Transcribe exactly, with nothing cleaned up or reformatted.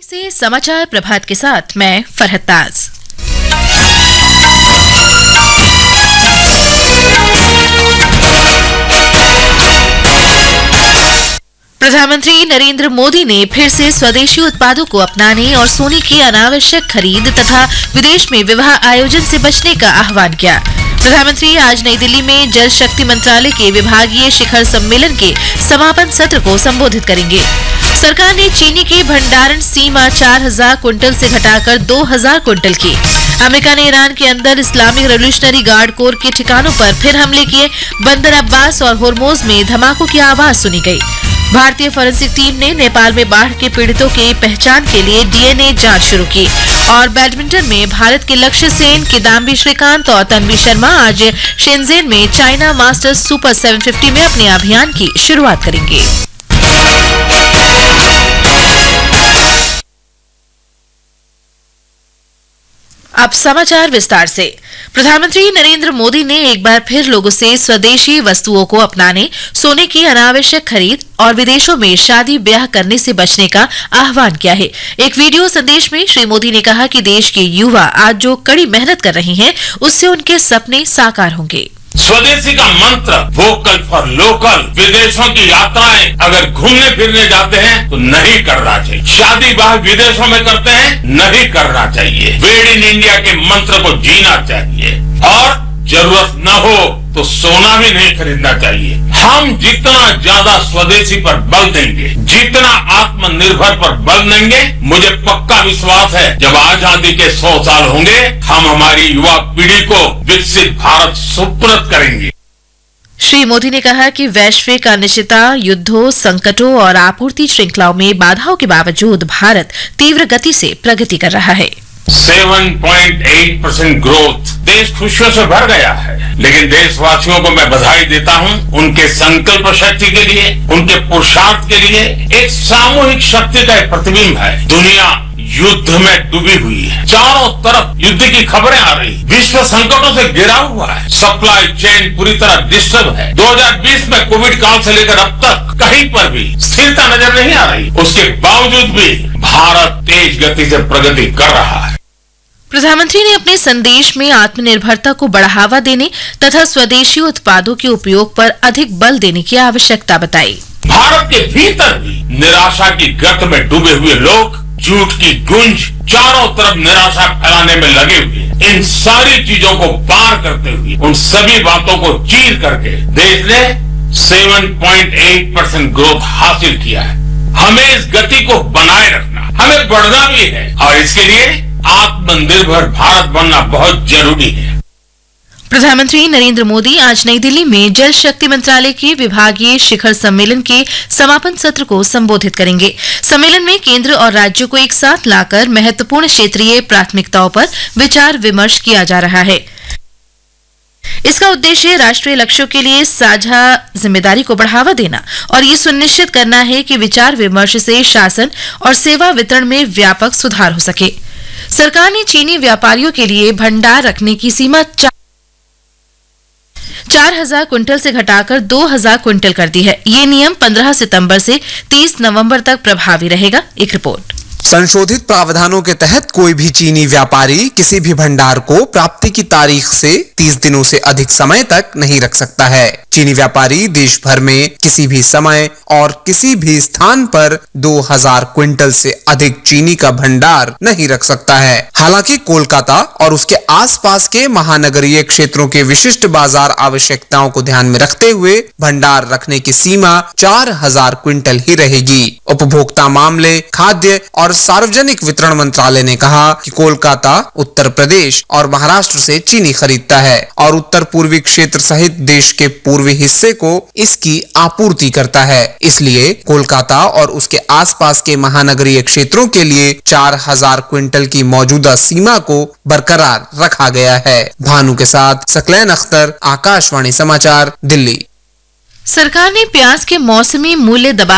से समाचार प्रभात के साथ मैं फरहत ताज। प्रधानमंत्री नरेंद्र मोदी ने फिर से स्वदेशी उत्पादों को अपनाने और सोने की अनावश्यक खरीद तथा विदेश में विवाह आयोजन से बचने का आह्वान किया। प्रधानमंत्री आज नई दिल्ली में जल शक्ति मंत्रालय के विभागीय शिखर सम्मेलन के समापन सत्र को संबोधित करेंगे। सरकार ने चीनी की भंडारण सीमा चार हज़ार क्विंटल से घटाकर दो हज़ार क्विंटल की। अमेरिका ने ईरान के अंदर इस्लामिक रेवोल्यूशनरी गार्ड कोर के ठिकानों पर फिर हमले किए। बंदर अब्बास और होर्मुज में धमाकों की आवाज सुनी गई। भारतीय फोरेंसिक टीम ने नेपाल में बाढ़ के पीड़ितों की पहचान के लिए डीएनए जांच शुरू की। और बैडमिंटन में भारत के लक्ष्य सेन, किदाम्बी श्रीकांत और तन्वी शर्मा आज शेनज़ेन में चाइना मास्टर्स सुपर सात सौ पचास में अपने अभियान की शुरुआत करेंगे। अब समाचार विस्तार से। प्रधानमंत्री नरेंद्र मोदी ने एक बार फिर लोगों से स्वदेशी वस्तुओं को अपनाने, सोने की अनावश्यक खरीद और विदेशों में शादी ब्याह करने से बचने का आह्वान किया है। एक वीडियो संदेश में श्री मोदी ने कहा कि देश के युवा आज जो कड़ी मेहनत कर रहे हैं, उससे उनके सपने साकार होंगे। स्वदेशी का मंत्र वोकल फॉर लोकल। विदेशों की यात्राएं अगर घूमने फिरने जाते हैं तो नहीं करना चाहिए। शादी ब्याह विदेशों में करते हैं, नहीं करना चाहिए। मेड इन इंडिया के मंत्र को जीना चाहिए और जरूरत न हो तो सोना भी नहीं खरीदना चाहिए। हम जितना ज्यादा स्वदेशी पर बल देंगे, जितना आत्मनिर्भर पर बल देंगे, मुझे पक्का विश्वास है जब आजादी के सौ साल होंगे, हम हमारी युवा पीढ़ी को विकसित भारत सुपुर्द करेंगे। श्री मोदी ने कहा कि वैश्विक अनिश्चितता, युद्धों, संकटों और आपूर्ति श्रृंखलाओं में बाधाओं के बावजूद भारत तीव्र गति से प्रगति कर रहा है। सात पॉइंट आठ परसेंट ग्रोथ, देश खुशियों से भर गया है। लेकिन देशवासियों को मैं बधाई देता हूं उनके संकल्प शक्ति के लिए, उनके पुरुषार्थ के लिए। एक सामूहिक शक्ति का एक प्रतिबिंब है। दुनिया युद्ध में डूबी हुई है, चारों तरफ युद्ध की खबरें आ रही, विश्व संकटों से घिरा हुआ है, सप्लाई चेन पूरी तरह डिस्टर्ब है। दो हज़ार बीस में कोविड काल से लेकर अब तक कहीं पर भी स्थिरता नजर नहीं आ रही। उसके बावजूद भी भारत तेज गति से प्रगति कर रहा है। प्रधानमंत्री ने अपने संदेश में आत्मनिर्भरता को बढ़ावा देने तथा स्वदेशी उत्पादों के उपयोग पर अधिक बल देने की आवश्यकता बताई। भारत के भीतर भी निराशा की गर्त में डूबे हुए लोग, झूठ की गुंज, चारों तरफ निराशा फैलाने में लगे हुए, इन सारी चीजों को पार करते हुए, उन सभी बातों को चीर करके देश ने सात पॉइंट आठ परसेंट ग्रोथ हासिल किया है। हमें इस गति को बनाए रखना, हमें बढ़ना भी है और इसके लिए आत्मनिर्भर भारत बनना बहुत जरूरी है। प्रधानमंत्री नरेंद्र मोदी आज नई दिल्ली में जल शक्ति मंत्रालय के विभागीय शिखर सम्मेलन के समापन सत्र को संबोधित करेंगे। सम्मेलन में केंद्र और राज्यों को एक साथ लाकर महत्वपूर्ण क्षेत्रीय प्राथमिकताओं पर विचार विमर्श किया जा रहा है। इसका उद्देश्य राष्ट्रीय लक्ष्यों के लिए साझा जिम्मेदारी को बढ़ावा देना और ये सुनिश्चित करना है कि विचार विमर्श से शासन और सेवा वितरण में व्यापक सुधार हो सके। सरकार ने चीनी व्यापारियों के लिए भंडार रखने की सीमा चार हज़ार क्विंटल से घटाकर दो हज़ार क्विंटल कर दी है। ये नियम पंद्रह सितंबर से तीस नवंबर तक प्रभावी रहेगा। एक रिपोर्ट। संशोधित प्रावधानों के तहत कोई भी चीनी व्यापारी किसी भी भंडार को प्राप्ति की तारीख से तीस दिनों से अधिक समय तक नहीं रख सकता है। चीनी व्यापारी देश भर में किसी भी समय और किसी भी स्थान पर दो हज़ार क्विंटल से अधिक चीनी का भंडार नहीं रख सकता है। हालांकि कोलकाता और उसके आसपास के महानगरीय क्षेत्रों के विशिष्ट बाजार आवश्यकताओं को ध्यान में रखते हुए भंडार रखने की सीमा चार हज़ार क्विंटल ही रहेगी। उपभोक्ता मामले, खाद्य और सार्वजनिक वितरण मंत्रालय ने कहा कि कोलकाता उत्तर प्रदेश और महाराष्ट्र से चीनी खरीदता है और उत्तर पूर्वी क्षेत्र सहित देश के पूर्वी हिस्से को इसकी आपूर्ति करता है। इसलिए कोलकाता और उसके आसपास के महानगरीय क्षेत्रों के लिए चार हज़ार क्विंटल की मौजूदा सीमा को बरकरार रखा गया है। भानु के साथ सकलैन अख्तर, आकाशवाणी समाचार, दिल्ली। सरकार ने प्याज के मौसमी मूल्य दबा